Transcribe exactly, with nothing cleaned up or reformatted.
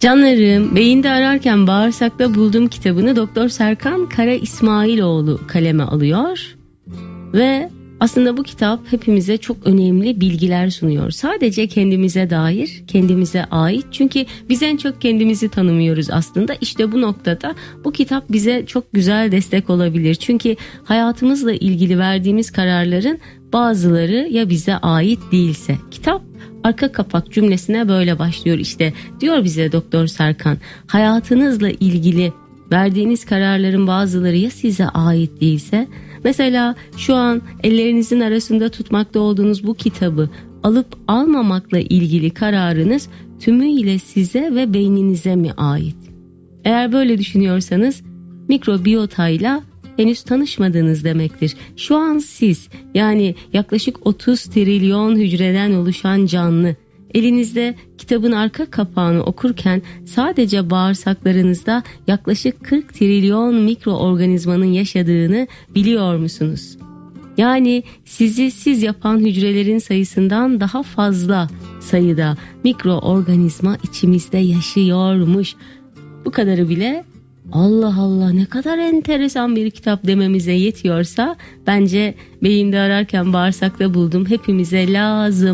Canlarım, beyinde ararken bağırsakta buldum kitabını Doktor Serkan Kara İsmailoğlu kaleme alıyor ve aslında bu kitap hepimize çok önemli bilgiler sunuyor. Sadece kendimize dair, kendimize ait. Çünkü biz en çok kendimizi tanımıyoruz aslında. İşte bu noktada bu kitap bize çok güzel destek olabilir. Çünkü hayatımızla ilgili verdiğimiz kararların bazıları ya bize ait değilse. Kitap arka kapak cümlesine böyle başlıyor işte. Diyor bize Doktor Serkan, hayatınızla ilgili verdiğiniz kararların bazıları ya size ait değilse, mesela şu an ellerinizin arasında tutmakta olduğunuz bu kitabı alıp almamakla ilgili kararınız tümüyle size ve beyninize mi ait? Eğer böyle düşünüyorsanız mikrobiyotayla henüz tanışmadınız demektir. Şu an siz, yani yaklaşık otuz trilyon hücreden oluşan canlı, elinizde kitabın arka kapağını okurken sadece bağırsaklarınızda yaklaşık kırk trilyon mikroorganizmanın yaşadığını biliyor musunuz? Yani sizi siz yapan hücrelerin sayısından daha fazla sayıda mikroorganizma içimizde yaşıyormuş. Bu kadarı bile Allah Allah ne kadar enteresan bir kitap dememize yetiyorsa, bence beyinde ararken bağırsakta buldum hepimize lazım.